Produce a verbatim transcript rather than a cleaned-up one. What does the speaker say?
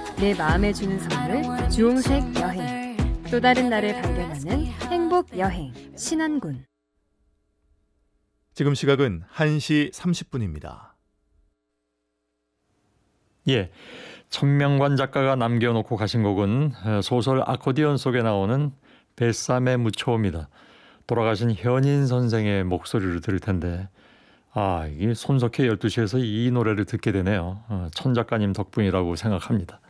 내 마음에 주는 선물 주홍색 여행. 또 다른 나를 발견하는 행복 여행 신안군. 지금 시각은 한 시 삼십 분입니다. 예, 천명관 작가가 남겨놓고 가신 곡은 소설 아코디언 속에 나오는 뱃삼의 무초입니다. 돌아가신 현인 선생의 목소리를 들을 텐데 아, 이게 손석희 열두 시에서 이 노래를 듣게 되네요. 천 작가님 덕분이라고 생각합니다.